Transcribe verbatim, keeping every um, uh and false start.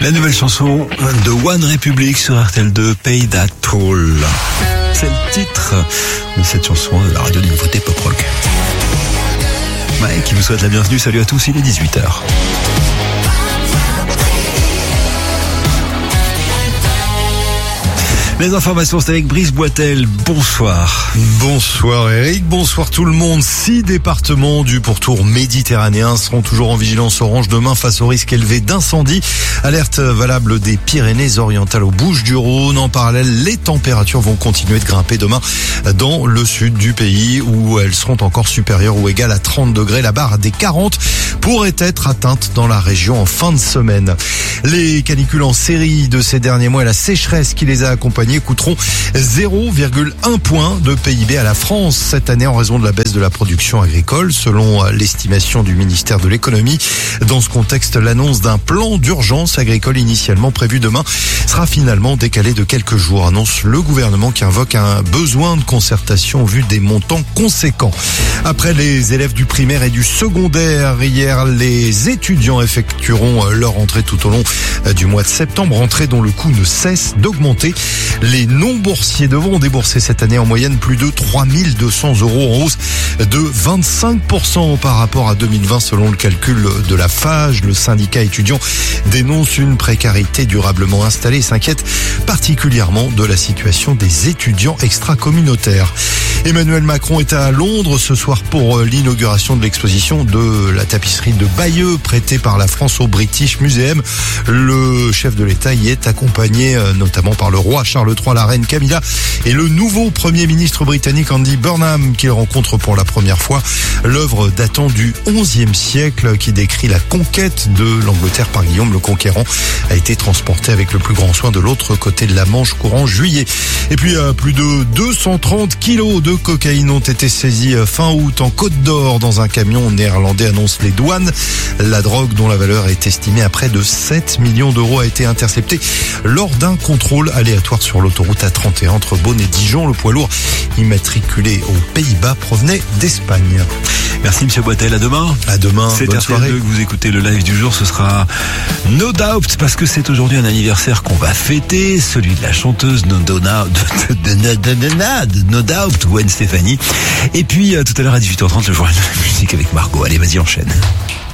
La nouvelle chanson de One Republic sur R T L deux, Pay That Toll. C'est le titre de cette chanson de la radio de nouveauté pop rock. Mike qui vous souhaite la bienvenue. Salut à tous, il est dix-huit heures. Les informations, c'est avec Brice Boitel. Bonsoir. Bonsoir Eric, bonsoir tout le monde. Six départements du pourtour méditerranéen seront toujours en vigilance orange demain face au risque élevé d'incendie. Alerte valable des Pyrénées-Orientales aux Bouches-du-Rhône. En parallèle, les températures vont continuer de grimper demain dans le sud du pays où elles seront encore supérieures ou égales à trente degrés. La barre des quarante pourrait être atteinte dans la région en fin de semaine. Les canicules en série de ces derniers mois et la sécheresse qui les a accompagnés coûteront zéro virgule un point de P I B à la France cette année en raison de la baisse de la production agricole, selon l'estimation du ministère de l'économie. Dans ce contexte, l'annonce d'un plan d'urgence agricole initialement prévu demain sera finalement décalée de quelques jours, annonce le gouvernement qui invoque un besoin de concertation au vu des montants conséquents. Après les élèves du primaire et du secondaire, hier, les étudiants effectueront leur entrée tout au long du mois de septembre, entrée dont le coût ne cesse d'augmenter. Les non-boursiers devront débourser cette année en moyenne plus de trois mille deux cents euros, en hausse de vingt-cinq pour cent par rapport à deux mille vingt selon le calcul de la Fage. Le syndicat étudiant dénonce une précarité durablement installée et s'inquiète particulièrement de la situation des étudiants extra-communautaires. Emmanuel Macron est à Londres ce soir pour l'inauguration de l'exposition de la tapisserie de Bayeux prêtée par la France au British Museum. Le chef de l'État y est accompagné notamment par le roi Charles trois, la reine Camilla et le nouveau Premier ministre britannique Andy Burnham qu'il rencontre pour la première fois. L'œuvre datant du onzième siècle qui décrit la conquête de l'Angleterre par Guillaume le Conquérant a été transportée avec le plus grand soin de l'autre côté de la Manche courant juillet. Et puis plus de deux cent trente kilos de cocaïne ont été saisis fin août en Côte d'Or dans un camion néerlandais, annoncent les douanes. La drogue dont la valeur est estimée à près de sept millions d'euros a été interceptée lors d'un contrôle aléatoire sur l'autoroute A trente et un entre Beaune et Dijon. Le poids lourd immatriculé aux Pays-Bas provenait d'Espagne. Merci Monsieur Boitel, à demain. À demain, c'est bonne soirée. R T L deux que vous écoutez. Le live du jour, ce sera No Doubt, parce que c'est aujourd'hui un anniversaire qu'on va fêter, celui de la chanteuse No Doubt, No Doubt, Gwen Stefani. Et puis tout à l'heure à dix-huit heures trente, le journal de la musique avec Margot. Allez, vas-y, enchaîne.